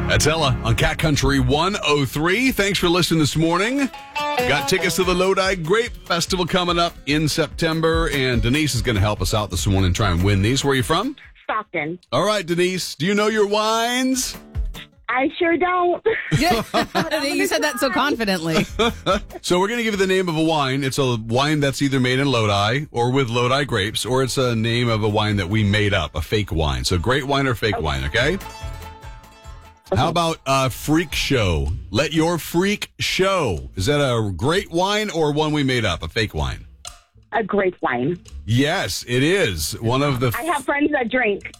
That's Ella on Cat Country 103. Thanks for listening this morning. Got tickets to the Lodi Grape Festival coming up in September, and Denise is going to help us out this morning and try and win these. Where are you from? Stockton. All right, Denise. Do you know your wines? I sure don't. Yeah. You said that so confidently. So we're going to give you the name of a wine. It's a wine that's either made in Lodi or with Lodi grapes, or it's a name of a wine that we made up, a fake wine. So great wine or fake wine, okay? How about Freak Show? Let your freak show. Is that a great wine or one we made up, a fake wine? A grape wine. Yes, it is. One of the... I have friends that drink.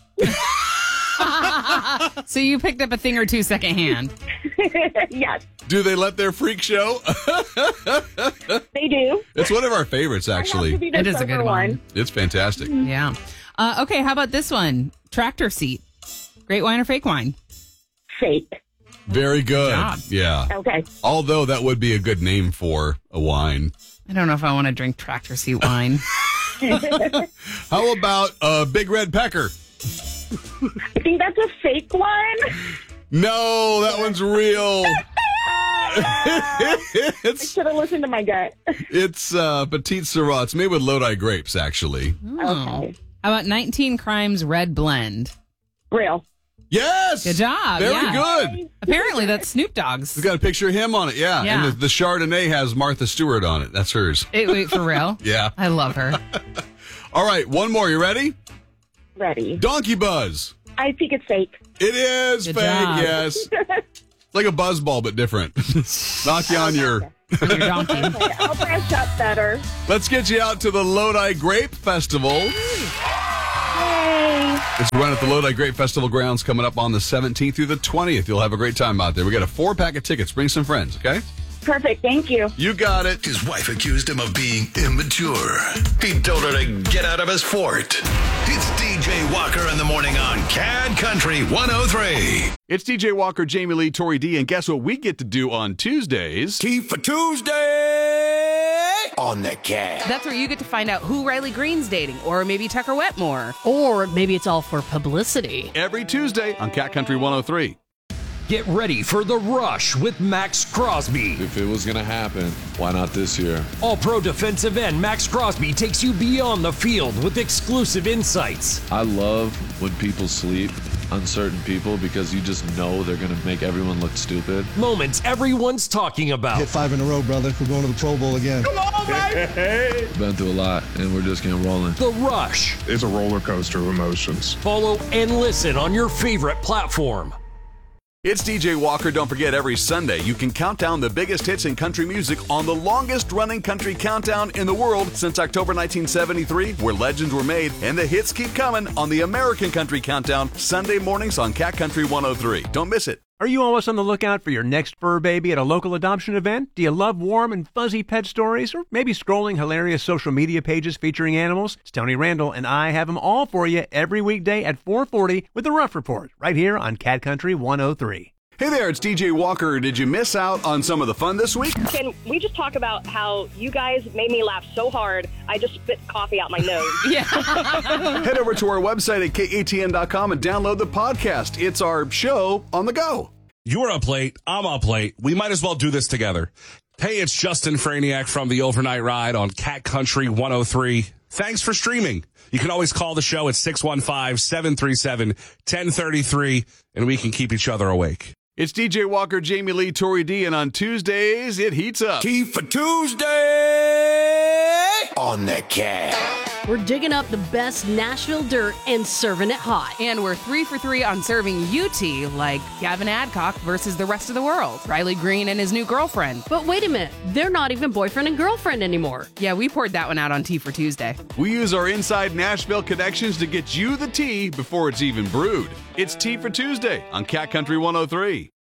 So you picked up a thing or two secondhand. Yes, Do they let their freak show? they do. It's one of our favorites, actually. It is a good one. It's fantastic. Yeah. Okay, how about this one? Tractor seat. Great wine or fake wine? Fake. Very good. Good job. Yeah. Okay. Although that would be a good name for a wine. I don't know if I want to drink tractor seat wine. How about Big Red Pecker? I think that's a fake one. No, that one's real. I should have listened to my gut. It's Petite Syrah. It's made with Lodi grapes, actually. Okay. How about 19 Crimes Red Blend? Real. Yes. Good job. Very Yeah. good. Apparently that's Snoop Dogg's. We've got a picture of him on it, yeah. Yeah. And the Chardonnay has Martha Stewart on it. That's hers. Wait, for real? Yeah. I love her. All right, one more. You ready? Ready. Donkey Buzz. I think it's fake. It is Good fake, job. yes. Like a buzz ball, but different. Knock you on your... On your donkey. Okay, I'll brush up better. Let's get you out to the Lodi Grape Festival. Yay. It's run at the Lodi Grape Festival grounds coming up on the 17th through the 20th. You'll have a great time out there. We got a 4-pack of tickets. Bring some friends, okay? Perfect. Thank you. You got it. His wife accused him of being immature. He told her to get out of his fort. It's DJ Walker in the morning on Cat Country 103. It's DJ Walker, Jamie Lee, Tori D, and guess what we get to do on Tuesdays? Tea for Tuesday on the Cat. That's where you get to find out who Riley Green's dating, or maybe Tucker Wetmore. Or maybe it's all for publicity. Every Tuesday on Cat Country 103. Get ready for The Rush with Max Crosby. If it was going to happen, why not this year? All-pro defensive end Max Crosby takes you beyond the field with exclusive insights. I love when people sleep on certain people because you just know they're going to make everyone look stupid. Moments everyone's talking about. Hit 5 in a row, brother. We're going to the Pro Bowl again. Been through a lot, and we're just getting rolling. The Rush. It's a roller coaster of emotions. Follow and listen on your favorite platform. It's DJ Walker. Don't forget, every Sunday you can count down the biggest hits in country music on the longest-running country countdown in the world since October 1973, where legends were made, and the hits keep coming on the American Country Countdown, Sunday mornings on Cat Country 103. Don't miss it. Are you always on the lookout for your next fur baby at a local adoption event? Do you love warm and fuzzy pet stories? Or maybe scrolling hilarious social media pages featuring animals? It's Tony Randall, and I have them all for you every weekday at 4:40 with The Rough Report, right here on Cat Country 103. Hey there, it's DJ Walker. Did you miss out on some of the fun this week? Can we just talk about how you guys made me laugh so hard, I just spit coffee out my nose? Yeah. Head over to our website at katn.com and download the podcast. It's our show on the go. You're up late. I'm up late. We might as well do this together. Hey, it's Justin Franiak from the Overnight Ride on Cat Country 103. Thanks for streaming. You can always call the show at 615-737-1033, and we can keep each other awake. It's DJ Walker, Jamie Lee, Tori D, and on Tuesdays, it heats up. Tea for Tuesday on the Cat. We're digging up the best Nashville dirt and serving it hot. And we're 3 for 3 on serving you tea, like Gavin Adcock versus the rest of the world, Riley Green and his new girlfriend. But wait a minute, they're not even boyfriend and girlfriend anymore. Yeah, we poured that one out on Tea for Tuesday. We use our inside Nashville connections to get you the tea before it's even brewed. It's Tea for Tuesday on Cat Country 103.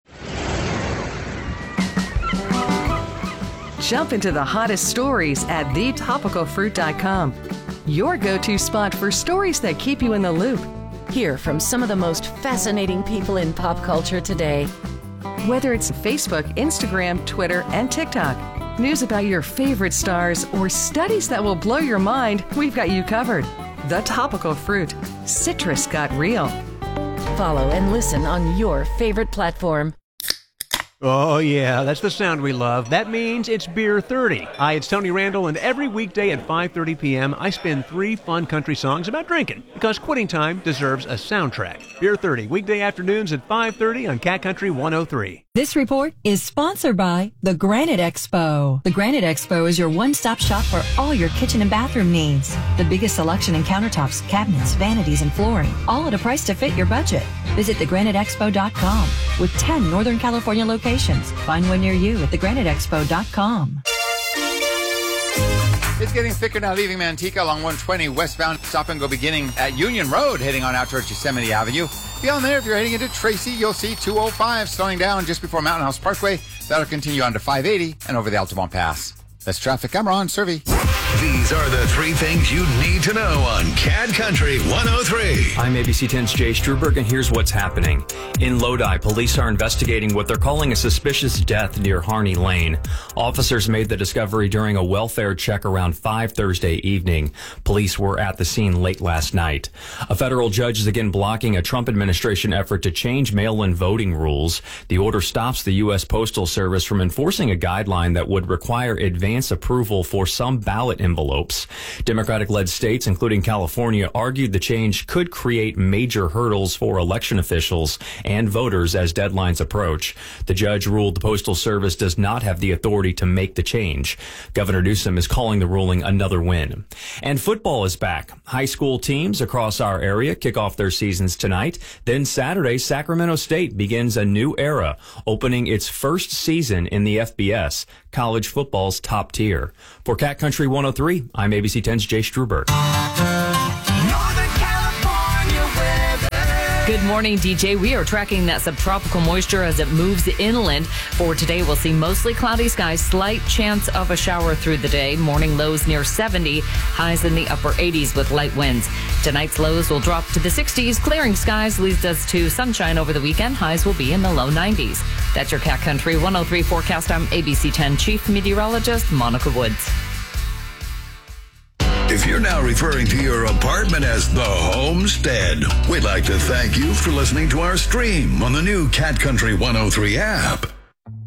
Jump into the hottest stories at thetopicalfruit.com. Your go-to spot for stories that keep you in the loop. Hear from some of the most fascinating people in pop culture today. Whether it's Facebook, Instagram, Twitter, and TikTok, news about your favorite stars, or studies that will blow your mind, we've got you covered. The Topical Fruit. Citrus got real. follow and listen on your favorite platform. Oh, yeah, that's the sound we love. That means it's Beer 30. Hi, it's Tony Randall, and every weekday at 5:30 p.m., I spin 3 fun country songs about drinking, because quitting time deserves a soundtrack. Beer 30, weekday afternoons at 5:30 on Cat Country 103. This report is sponsored by the Granite Expo. The Granite Expo is your one-stop shop for all your kitchen and bathroom needs. The biggest selection in countertops, cabinets, vanities, and flooring, all at a price to fit your budget. Visit thegraniteexpo.com with 10 Northern California locations. Find one near you at thegraniteexpo.com. It's getting thicker now, leaving Manteca along 120 westbound. Stop and go beginning at Union Road, heading on out towards Yosemite Avenue. Beyond there, if you're heading into Tracy, you'll see 205 slowing down just before Mountain House Parkway. That'll continue on to 580 and over the Altamont Pass. That's traffic. I'm Ron Servey. These are the 3 things you need to know on Cat Country 103. I'm ABC 10's Jay Struberg, and here's what's happening. In Lodi, police are investigating what they're calling a suspicious death near Harney Lane. Officers made the discovery during a welfare check around 5 Thursday evening. Police were at the scene late last night. A federal judge is again blocking a Trump administration effort to change mail-in voting rules. The order stops the U.S. Postal Service from enforcing a guideline that would require advance approval for some ballot envelopes. Democratic-led states, including California, argued the change could create major hurdles for election officials and voters as deadlines approach. The judge ruled the Postal Service does not have the authority to make the change. Governor Newsom is calling the ruling another win. And football is back. High school teams across our area kick off their seasons tonight. Then Saturday, Sacramento State begins a new era, opening its first season in the FBS, college football's top tier. For Cat Country 103, I'm ABC 10's Jay Struberg. Good morning, DJ. We are tracking that subtropical moisture as it moves inland. For today, we'll see mostly cloudy skies, slight chance of a shower through the day. Morning lows near 70, highs in the upper 80s with light winds. Tonight's lows will drop to the 60s. Clearing skies leads us to sunshine over the weekend. Highs will be in the low 90s. That's your Cat Country 103 forecast. I'm ABC 10 Chief Meteorologist Monica Woods. If you're now referring to your apartment as the homestead, we'd like to thank you for listening to our stream on the new Cat Country 103 app.